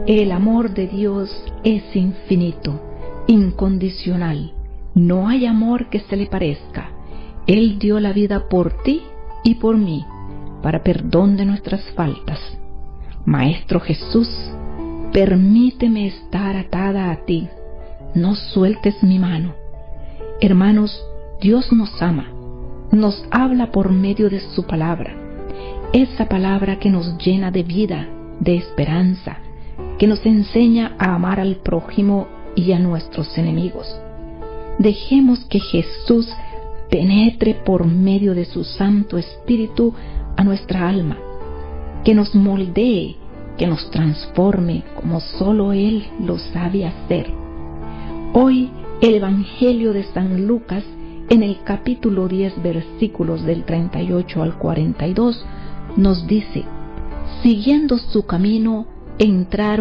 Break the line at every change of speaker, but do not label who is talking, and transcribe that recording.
El amor de Dios es infinito, incondicional. No hay amor que se le parezca. Él dio la vida por ti y por mí, para perdón de nuestras faltas. Maestro Jesús, permíteme estar atada a ti. No sueltes mi mano. Hermanos, Dios nos ama. Nos habla por medio de su palabra. Esa palabra que nos llena de vida, de esperanza, que nos enseña a amar al prójimo y a nuestros enemigos. Dejemos que Jesús penetre por medio de su Santo Espíritu a nuestra alma, que nos moldee, que nos transforme como solo Él lo sabe hacer. Hoy el Evangelio de San Lucas, en el capítulo 10, versículos del 38 al 42, nos dice: siguiendo su camino, entraron